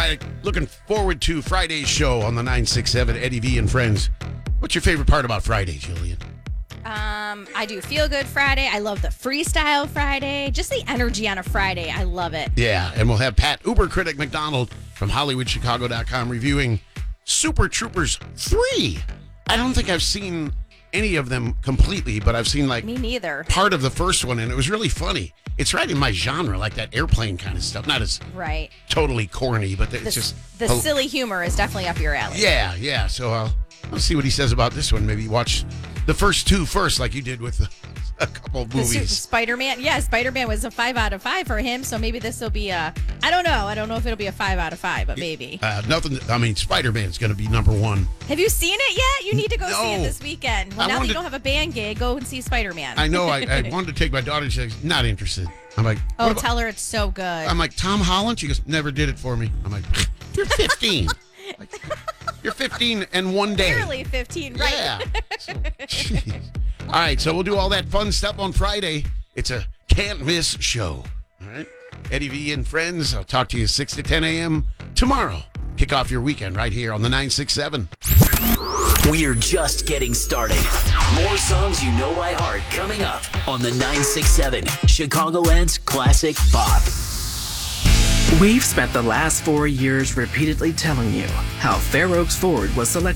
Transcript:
right, looking forward to Friday's show on the 967 Eddie V and Friends. What's your favorite part about Friday, Julian? I do Feel Good Friday. I love the Freestyle Friday. Just the energy on a Friday. I love it. Yeah, and we'll have Pat Uber Critic McDonald from HollywoodChicago.com reviewing Super Troopers 3. I don't think I've seen any of them completely, but I've seen Me neither. part of the first one, and it was really funny. It's right in my genre, like that airplane kind of stuff. Not as Right. totally corny, but it's just... The silly humor is definitely up your alley. Yeah. So I'll see what he says about this one. Maybe watch the first two first, like you did with a couple of movies. Spider-Man. Yeah, Spider-Man was a 5 out of 5 for him, so maybe this will be a... I don't know. I don't know if it'll be a 5 out of 5, but maybe. Spider-Man's going to be number one. Have you seen it yet? You need to go see it No. this weekend. Well, I now that wanted- you don't have a band gig, go and see Spider-Man. I know. I wanted to take my daughter. She's not interested. I'm like, Oh, what about- tell her it's so good. I'm like, Tom Holland? She goes, never did it for me. I'm like, you're 15. Like, you're 15 and one day. Barely 15, right? Yeah. So, jeez. All right, so we'll do all that fun stuff on Friday. It's a can't miss show. All right? Eddie V and Friends. I'll talk to you 6 to 10 a.m. tomorrow. Kick off your weekend right here on the 967. We're just getting started. More songs you know by heart coming up on the 967 Chicagoland's Classic Pop. We've spent the last 4 years repeatedly telling you how Fair Oaks Ford was selected